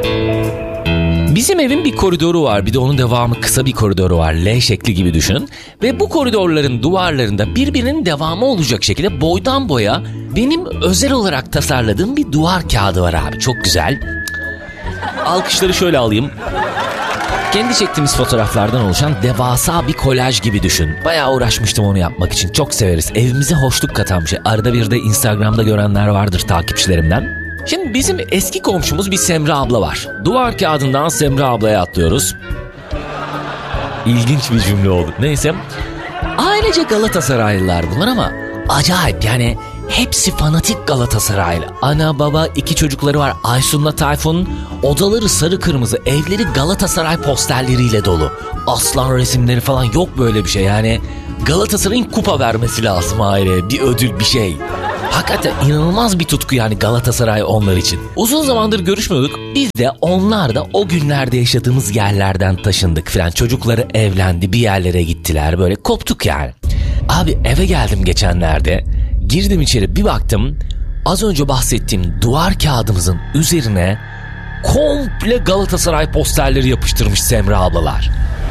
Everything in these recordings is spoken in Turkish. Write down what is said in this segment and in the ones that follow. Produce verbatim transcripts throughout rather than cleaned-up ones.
Bizim evin bir koridoru var, bir de onun devamı kısa bir koridoru var. L şekli gibi düşün. Ve bu koridorların duvarlarında birbirinin devamı olacak şekilde boydan boya benim özel olarak tasarladığım bir duvar kağıdı var abi. Çok güzel. Alkışları şöyle alayım. Kendi çektiğimiz fotoğraflardan oluşan devasa bir kolaj gibi düşün. Bayağı uğraşmıştım onu yapmak için. Çok severiz. Evimize hoşluk katan bir şey. Arada bir de Instagram'da görenler vardır takipçilerimden. Şimdi bizim eski komşumuz bir Semra abla var. Duvar kağıdından Semra ablaya atlıyoruz. İlginç bir cümle oldu. Neyse. Ailece Galatasaraylılar bunlar ama acayip yani hepsi fanatik Galatasaraylı. Ana baba iki çocukları var. Aysun'la Tayfun. Odaları sarı kırmızı, evleri Galatasaray posterleriyle dolu. Aslan resimleri falan yok böyle bir şey yani. Galatasaray'ın kupa vermesi lazım aileye. Bir ödül bir şey. Hakikaten inanılmaz bir tutku yani Galatasaray onlar için. Uzun zamandır görüşmüyorduk. Biz de onlar da o günlerde yaşadığımız yerlerden taşındık falan. Çocukları evlendi, bir yerlere gittiler, böyle koptuk yani. Abi eve geldim geçenlerde. Girdim içeri, bir baktım. Az önce bahsettiğim duvar kağıdımızın üzerine komple Galatasaray posterleri yapıştırmış Semra ablalar.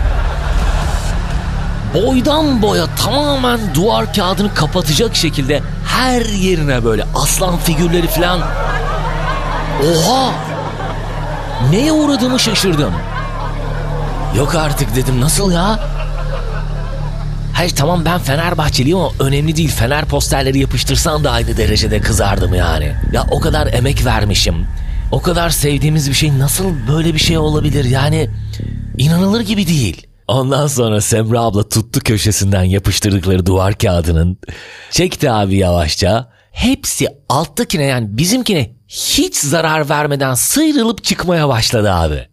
Boydan boya tamamen duvar kağıdını kapatacak şekilde her yerine böyle aslan figürleri falan. Oha! Neye uğradığımı şaşırdım. Yok artık dedim, nasıl ya? Hayır tamam ben Fenerbahçeliyim ama önemli değil. Fener posterleri yapıştırsan da aynı derecede kızardım yani. Ya o kadar emek vermişim. O kadar sevdiğimiz bir şey nasıl böyle bir şey olabilir yani? İnanılır gibi değil. Ondan sonra Semra abla tuttu köşesinden yapıştırdıkları duvar kağıdının. Çekti abi yavaşça. Hepsi alttakine yani bizimkine hiç zarar vermeden sıyrılıp çıkmaya başladı abi.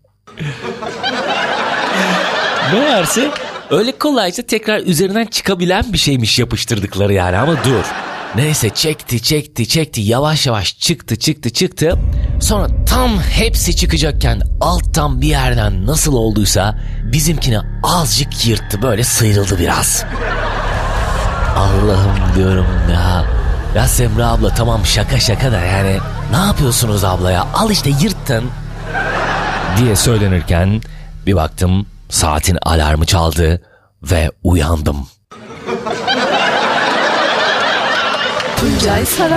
Meğerse öyle kolayca tekrar üzerinden çıkabilen bir şeymiş yapıştırdıkları yani, ama dur. Neyse çekti çekti çekti yavaş yavaş çıktı çıktı çıktı. Sonra tam hepsi çıkacakken alttan bir yerden nasıl olduysa bizimkine azıcık yırttı, böyle sıyrıldı biraz. Allah'ım diyorum ya. Ya Semra abla tamam şaka şaka da yani ne yapıyorsunuz abla ya, al işte yırttın diye söylenirken bir baktım saatin alarmı çaldı ve uyandım. Tuncay Saran